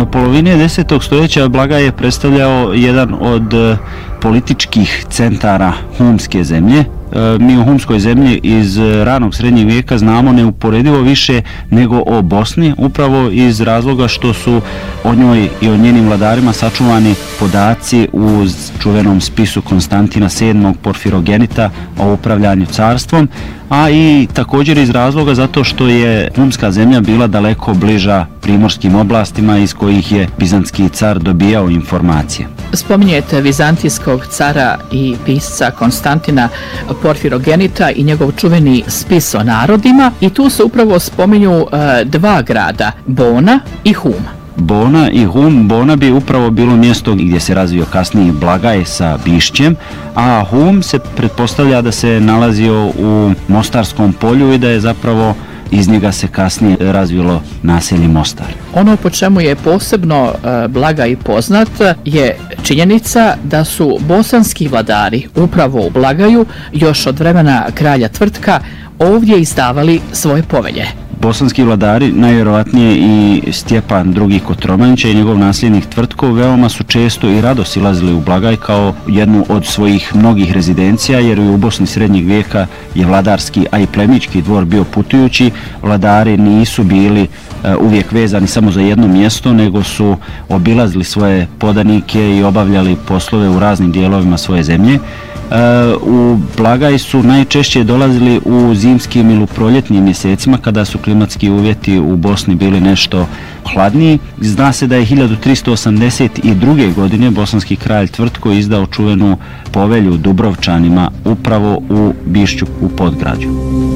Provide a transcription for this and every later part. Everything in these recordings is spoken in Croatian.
polovine 10. stoljeća Blagaj je predstavljao jedan od političkih centara humske zemlje. Mi o humskoj zemlji iz ranog srednjeg vijeka znamo neuporedivo više nego o Bosni, upravo iz razloga što su o njoj i o njenim vladarima sačuvani podaci u čuvenom spisu Konstantina VII. Porfirogenita o upravljanju carstvom, a i također iz razloga zato što je humska zemlja bila daleko bliža primorskim oblastima iz kojih je bizantski car dobijao informacije. Spominjete vizantijskog cara i pisca Konstantina Porfirogenita i njegov čuveni spis o narodima, i tu se upravo spominju dva grada, Bona i Hum. Bona i Hum. Bona bi upravo bilo mjesto gdje se razvio kasniji Blagaj sa Bišćem, a Hum se pretpostavlja da se nalazio u Mostarskom polju i da je zapravo iz njega se kasnije razvilo naselje Mostar. Ono po čemu je posebno Blagaj poznat je činjenica da su bosanski vladari upravo u Blagaju još od vremena kralja Tvrtka ovdje izdavali svoje povelje. Bosanski vladari, najvjerovatnije i Stjepan II. Kotromanić i njegov nasljednik Tvrtko, veoma su često i rado silazili u Blagaj kao jednu od svojih mnogih rezidencija, jer u Bosni srednjeg vijeka je vladarski, a i plemićki dvor bio putujući. Vladari nisu bili uvijek vezani samo za jedno mjesto, nego su obilazili svoje podanike i obavljali poslove u raznim dijelovima svoje zemlje. U Blagaj su najčešće dolazili u zimskim ili proljetnim mjesecima kada su klimatski uvjeti u Bosni bili nešto hladniji. Zna se da je 1382. godine bosanski kralj Tvrtko izdao čuvenu povelju Dubrovčanima upravo u Bišću u Podgrađu.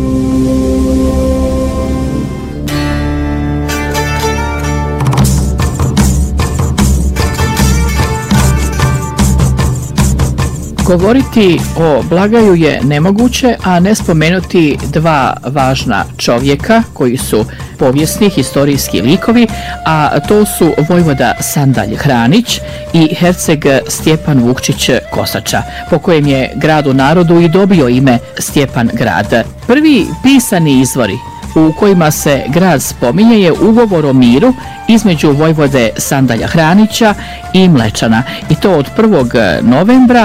Govoriti o Blagaju je nemoguće, a ne spomenuti dva važna čovjeka koji su povijesni, historijski likovi, a to su vojvoda Sandalj Hranić i herceg Stjepan Vukčić Kosača, po kojem je grad u narodu i dobio ime Stjepan grad. Prvi pisani izvori u kojima se grad spominje je ugovor o miru između vojvode Sandalja Hranića i Mlečana, i to od 1. novembra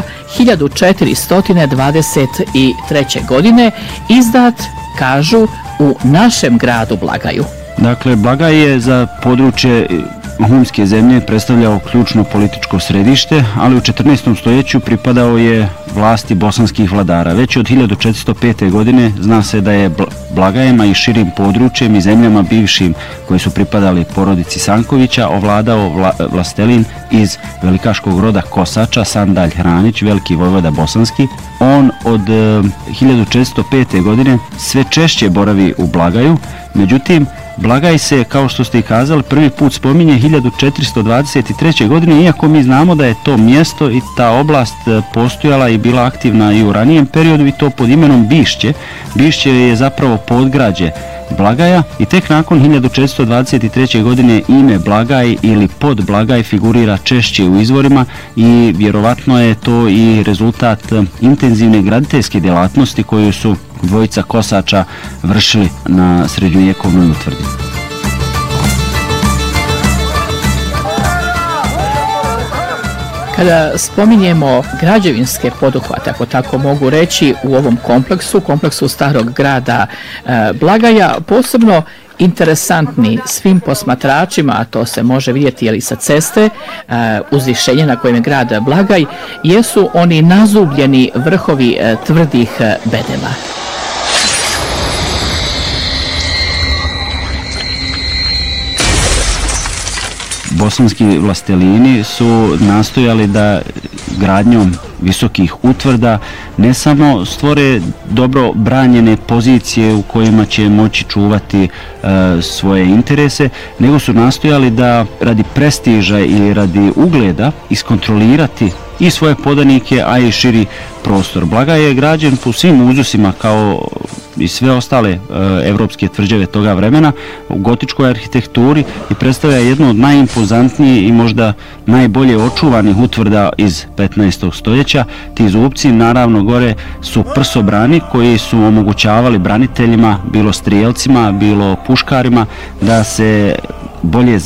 1423. godine, izdat, kažu, u našem gradu Blagaju. Dakle, Blagaj je za područje humske zemlje predstavljao ključno političko središte, ali u 14. stoljeću pripadao je vlasti bosanskih vladara. Već od 1405. godine zna se da je Blagajema i širim područjem i zemljama bivšim koji su pripadali porodici Sankovića ovladao vlastelin iz velikaškog roda Kosača, Sandalj Hranić, veliki vojvoda bosanski. On od 1405. godine sve češće boravi u Blagaju, međutim Blagaj se, kao što ste i kazali, prvi put spominje 1423. godine, iako mi znamo da je to mjesto i ta oblast postojala i bila aktivna i u ranijem periodu, i to pod imenom Bišće. Bišće je zapravo podgrađe Blagaja i tek nakon 1423. godine ime Blagaj ili Podblagaj figurira češće u izvorima i vjerovatno je to i rezultat intenzivne graditeljske djelatnosti koju su dvojica Kosača vršili na srednjovjekovnoj utvrdi. Kada spominjemo građevinske poduhvate, ako tako mogu reći, u ovom kompleksu starog grada Blagaja, posebno interesantni svim posmatračima, a to se može vidjeti i sa ceste, uzvišenje na kojem je grad Blagaj, jesu oni nazubljeni vrhovi tvrdih bedema. Bosanski vlastelini su nastojali da gradnjom visokih utvrda ne samo stvore dobro branjene pozicije u kojima će moći čuvati svoje interese, nego su nastojali da radi prestiža ili radi ugleda iskontrolirati i svoje podanike, a i širi prostor. Blagaj je građen po svim uzusima kao i sve ostale evropske tvrđave toga vremena u gotičkoj arhitekturi i predstavlja jednu od najimpozantnijih i možda najbolje očuvanih utvrda iz 15. stoljeća. Ti zupci, naravno, gore su prsobrani koji su omogućavali braniteljima, bilo strijelcima, bilo puškarima, da se bolje